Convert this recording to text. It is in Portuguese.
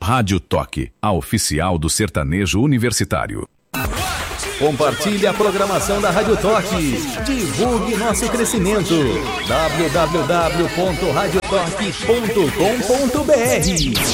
Rádio Toque, a oficial do sertanejo universitário. Compartilhe a programação da Rádio Toque. Divulgue nosso crescimento. www.radiotoque.com.br